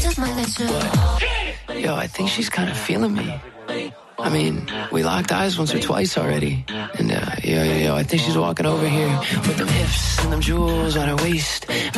Yo, I think she's kind of feeling me. I mean, we locked eyes once or twice already. And, yo, I think she's walking over here with them hips and them jewels on her waist.